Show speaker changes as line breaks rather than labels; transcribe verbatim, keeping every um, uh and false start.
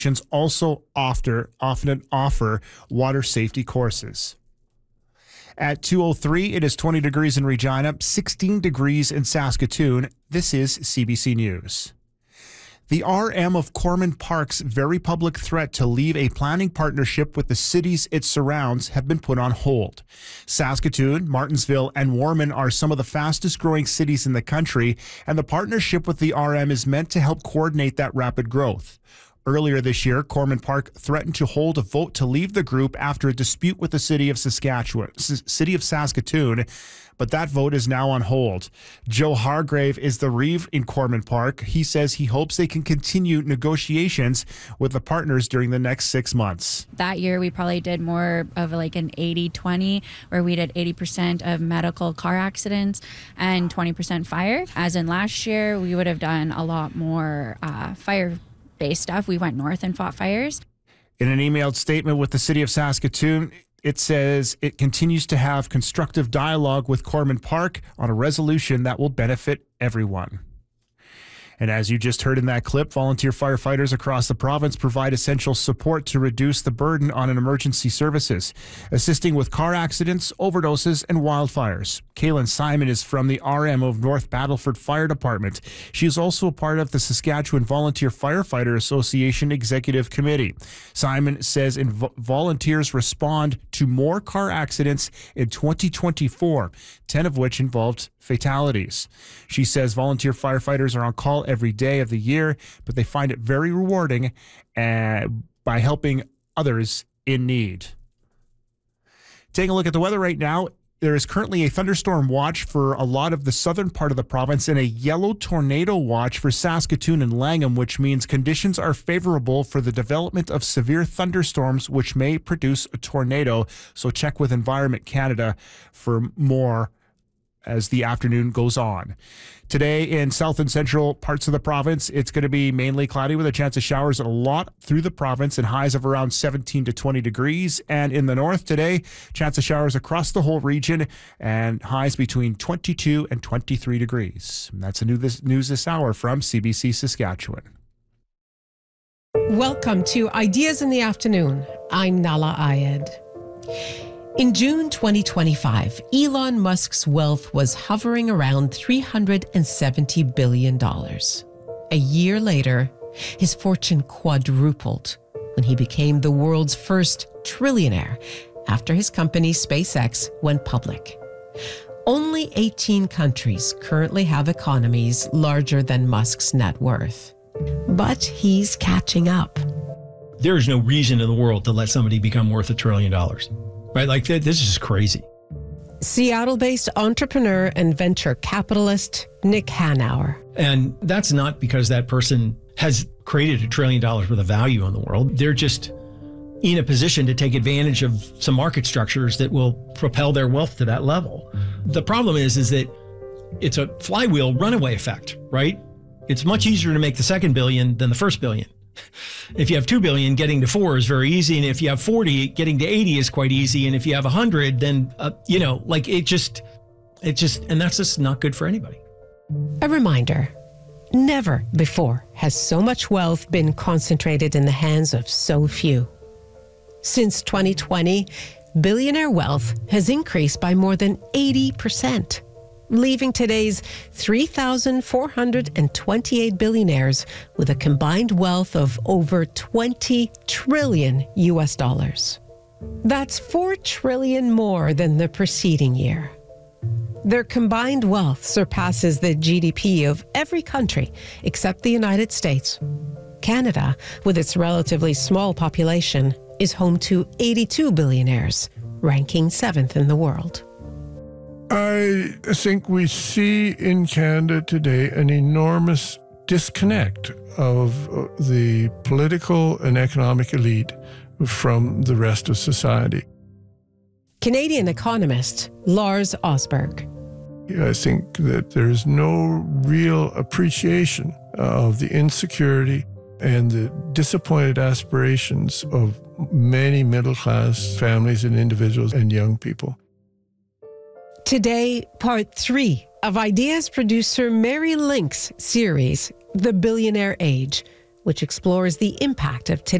also often, often offer water safety courses. At two oh three, it is twenty degrees in Regina, sixteen degrees in Saskatoon. This is C B C News. The R M of Corman Park's very public threat to leave a planning partnership with the cities it surrounds have been put on hold. Saskatoon, Martensville, and Warman are some of the fastest growing cities in the country, and the partnership with the R M is meant to help coordinate that rapid growth. Earlier this year, Corman Park threatened to hold a vote to leave the group after a dispute with the city of Saskatchewan, S- city of Saskatoon, but that vote is now on hold. Joe Hargrave is the Reeve in Corman Park. He says he hopes they can continue negotiations with the partners during the next six months.
That year, we probably did more of like an eighty twenty, where we did eighty percent of medical car accidents and twenty percent fire. As in last year, we would have done a lot more uh, fire based stuff. We went north and fought fires.
In an emailed statement with the city of Saskatoon, it says it continues to have constructive dialogue with Corman Park on a resolution that will benefit everyone. And as you just heard in that clip, volunteer firefighters across the province provide essential support to reduce the burden on emergency services, assisting with car accidents, overdoses, and wildfires. Kaylin Simon is from the R M of North Battleford Fire Department. She is also a part of the Saskatchewan Volunteer Firefighter Association Executive Committee. Simon says inv- volunteers respond to more car accidents in twenty twenty-four, ten of which involved fatalities. She says volunteer firefighters are on call every day of the year, but they find it very rewarding uh, by helping others in need. Taking a look at the weather right now, there is currently a thunderstorm watch for a lot of the southern part of the province and a yellow tornado watch for Saskatoon and Langham, which means conditions are favorable for the development of severe thunderstorms, which may produce a tornado. So check with Environment Canada for more as the afternoon goes on. Today in south and central parts of the province, it's going to be mainly cloudy with a chance of showers a lot through the province and highs of around seventeen to twenty degrees. And in the north today, chance of showers across the whole region and highs between twenty-two and twenty-three degrees. And that's the news this hour from C B C Saskatchewan.
Welcome to Ideas in the Afternoon. I'm Nala Ayed. In June twenty twenty-five, Elon Musk's wealth was hovering around three hundred seventy billion dollars. A year later, his fortune quadrupled when he became the world's first trillionaire after his company SpaceX went public. Only eighteen countries currently have economies larger than Musk's net worth. But he's catching up.
There is no reason in the world to let somebody become worth a trillion dollars. Right? Like, this is just crazy.
Seattle-based entrepreneur and venture capitalist Nick Hanauer.
And that's not because that person has created a trillion dollars worth of value in the world. They're just in a position to take advantage of some market structures that will propel their wealth to that level. The problem is, is that it's a flywheel runaway effect, right? It's much easier to make the second billion than the first billion. If you have two billion, getting to four is very easy. And if you have forty, getting to eighty is quite easy. And if you have one hundred, then, uh, you know, like it just, it just, and that's just not good for anybody.
A reminder, never before has so much wealth been concentrated in the hands of so few. Since twenty twenty, billionaire wealth has increased by more than eighty percent. Leaving today's three thousand four hundred twenty-eight billionaires with a combined wealth of over twenty trillion U S dollars. That's four trillion more than the preceding year. Their combined wealth surpasses the G D P of every country except the United States. Canada, with its relatively small population, is home to eighty-two billionaires, ranking seventh in the world.
I think we see in Canada today an enormous disconnect of the political and economic elite from the rest of society.
Canadian economist Lars Osberg.
I think that there is no real appreciation of the insecurity and the disappointed aspirations of many middle-class families and individuals and young people.
Today, part three of Ideas producer Mary Link's series, The Billionaire Age, which explores the impact of today's